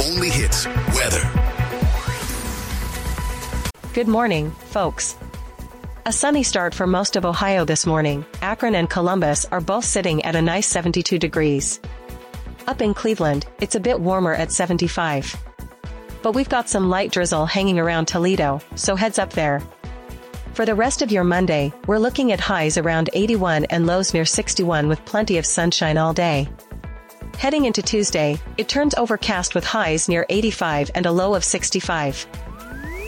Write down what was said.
only hits, weather. Good morning, folks. A sunny start for most of Ohio this morning. Akron and Columbus are both sitting at a nice 72 degrees. Up in Cleveland, it's a bit warmer at 75. But we've got some light drizzle hanging around Toledo, so heads up there. For the rest of your Monday, we're looking at highs around 81 and lows near 61 with plenty of sunshine all day. Heading into Tuesday, it turns overcast with highs near 85 and a low of 65.